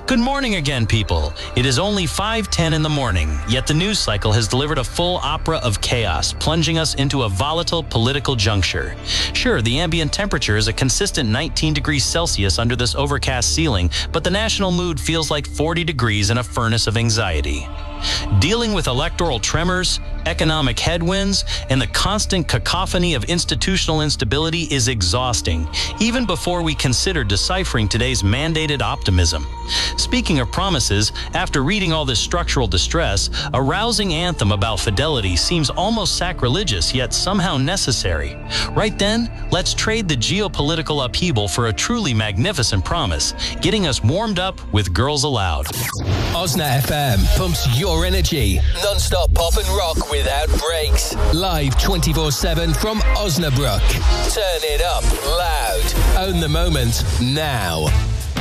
Good morning again, people. It is only 5:10 in the morning, yet the news cycle has delivered a full opera of chaos, plunging us into a volatile political juncture. Sure, the ambient temperature is a consistent 19 degrees Celsius under this overcast ceiling, but the national mood feels like 40 degrees in a furnace of anxiety. Dealing with electoral tremors, economic headwinds, and the constant cacophony of institutional instability is exhausting, even before we consider deciphering today's mandated optimism. Speaking of promises, after reading all this structural distress, a rousing anthem about fidelity seems almost sacrilegious, yet somehow necessary. Right then, let's trade the geopolitical upheaval for a truly magnificent promise, getting us warmed up with Girls Aloud. Osna FM pumps your energy. Non-stop pop and rock without breaks. Live 24/7 from Osnabrück. Turn it up loud. Own the moment now.